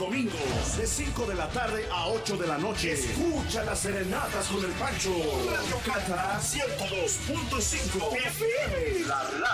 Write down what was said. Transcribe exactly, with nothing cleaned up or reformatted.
domingos, de cinco de la tarde a ocho de la noche. Escucha las serenatas con el Pancho. Radio Cata ciento dos punto cinco F M. La